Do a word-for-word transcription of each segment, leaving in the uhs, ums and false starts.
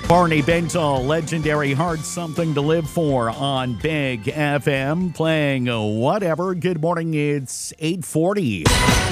Barney Bentall, legendary Heart Something to Live For on Big F M, playing whatever. Good morning, it's eight forty.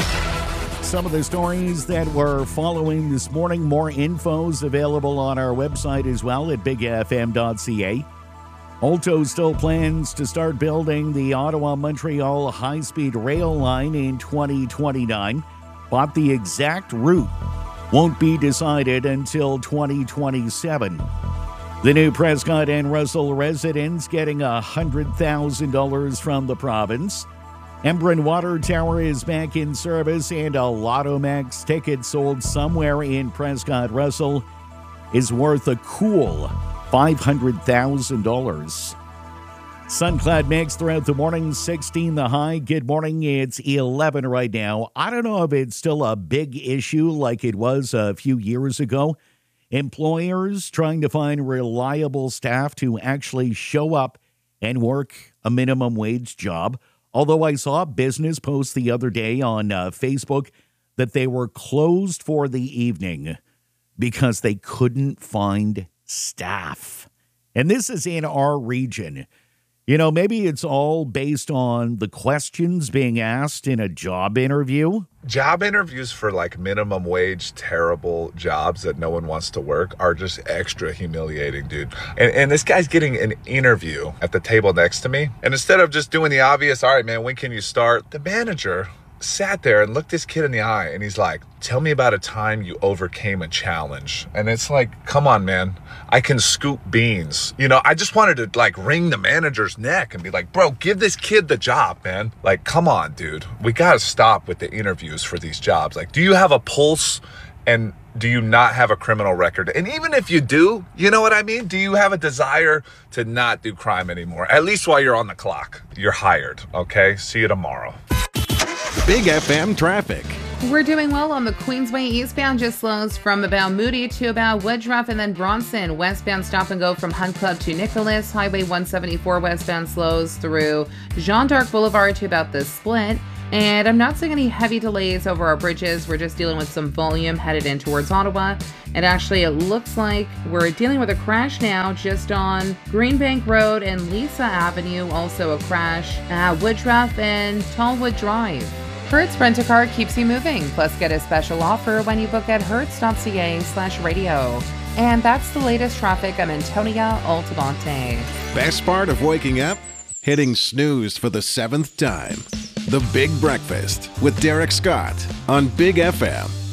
Some of the stories that we're following this morning, more info's available on our website as well at big f m dot c a. Alto still plans to start building the Ottawa-Montreal high-speed rail line in twenty twenty-nine, but the exact route won't be decided until twenty twenty-seven. The new Prescott and Russell residents getting one hundred thousand dollars from the province. Embrun Water Tower is back in service, and a Lotto Max ticket sold somewhere in Prescott Russell is worth a cool five hundred thousand dollars. Sun-clad mix throughout the morning, sixteen the high. Good morning, it's eleven right now. I don't know if it's still a big issue like it was a few years ago. Employers trying to find reliable staff to actually show up and work a minimum wage job. Although I saw a business post the other day on uh, Facebook that they were closed for the evening because they couldn't find staff. And this is in our region. You know, maybe it's all based on the questions being asked in a job interview. Job interviews for like minimum wage, terrible jobs that no one wants to work are just extra humiliating, dude. And, and this guy's getting an interview at the table next to me. And instead of just doing the obvious, all right, man, when can you start? The manager sat there and looked this kid in the eye and he's like, tell me about a time you overcame a challenge. And it's like, come on, man, I can scoop beans. You know, I just wanted to like wring the manager's neck and be like, bro, give this kid the job, man. Like, come on, dude. We got to stop with the interviews for these jobs. Like, do you have a pulse? And do you not have a criminal record? And even if you do, you know what I mean? Do you have a desire to not do crime anymore? At least while you're on the clock. You're hired, okay? See you tomorrow. Big F M traffic. We're doing well on the Queensway eastbound, just slows from about Moody to about Woodruff and then Bronson. Westbound stop and go from Hunt Club to Nicholas. Highway one seventy-four westbound slows through Jean d'Arc Boulevard to about the Split. And I'm not seeing any heavy delays over our bridges. We're just dealing with some volume headed in towards Ottawa. And actually, it looks like we're dealing with a crash now just on Greenbank Road and Lisa Avenue. Also a crash at Woodruff and Tallwood Drive. Hertz Rent-A-Car keeps you moving. Plus, get a special offer when you book at hertz.ca slash radio. And that's the latest traffic. I'm Antonia Altamonte. Best part of waking up? Hitting snooze for the seventh time. The Big Breakfast with Derek Scott on Big F M.